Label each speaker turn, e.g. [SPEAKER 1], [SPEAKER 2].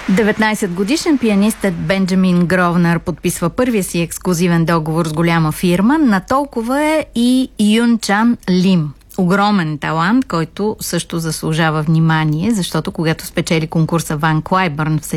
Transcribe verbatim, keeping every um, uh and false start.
[SPEAKER 1] деветнайсет годишен пианистът Бенджамин Гровнер подписва първия си ексклузивен договор с голяма фирма. На толкова е и Юн Чан Лим. Огромен талант, който също заслужава внимание, защото когато спечели конкурса Ван Клайбърн в